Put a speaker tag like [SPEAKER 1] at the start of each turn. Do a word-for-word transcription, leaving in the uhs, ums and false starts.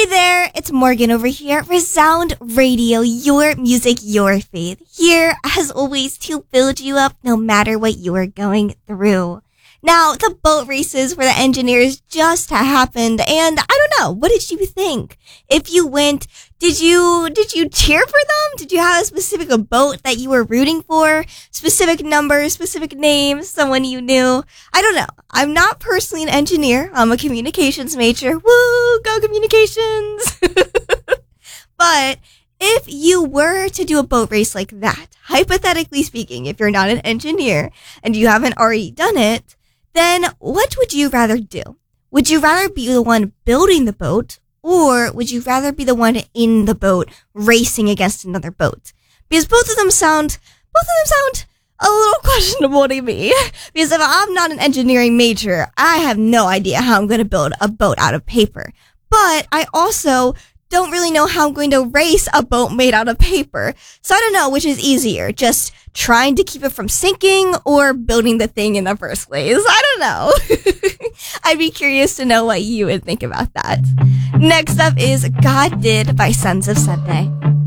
[SPEAKER 1] Hey there, it's Morgan over here at Resound Radio, your music, your faith. Here, as always, to build you up no matter what you're going through. Now, the boat races for the engineers just happened, and I don't know, what did you think? If you went, did you did you cheer for them? Did you have a specific boat that you were rooting for? Specific numbers, specific names, someone you knew? I don't know. I'm not personally an engineer. I'm a communications major. Woo, go communications! But if you were to do a boat race like that, hypothetically speaking, if you're not an engineer and you haven't already done it, then what would you rather do? Would you rather be the one building the boat, or would you rather be the one in the boat racing against another boat? Because both of them sound, both of them sound a little questionable to me. Because if I'm not an engineering major, I have no idea how I'm going to build a boat out of paper. But I also don't really know how I'm going to race a boat made out of paper. So I don't know which is easier, just trying to keep it from sinking or building the thing in the first place. I don't know. I'd be curious to know what you would think about that. Next up is God Did by Sons of Sunday.